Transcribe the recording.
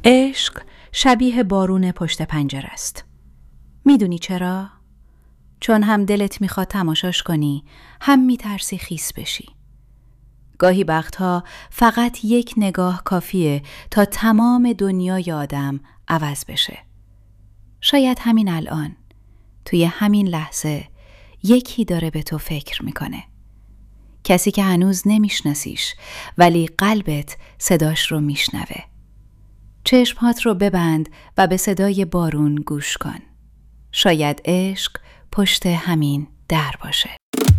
عشق شبیه بارون پشت پنجره است. میدونی چرا؟ چون هم دلت میخواد تماشاش کنی، هم میترسی خیس بشی. گاهی وقتها فقط یک نگاه کافیه تا تمام دنیای آدم عوض بشه. شاید همین الان، توی همین لحظه، یکی داره به تو فکر میکنه. کسی که هنوز نمیشناسیش ولی قلبت صداش رو میشنوه. چشمهات رو ببند و به صدای بارون گوش کن. شاید عشق پشت همین در باشه.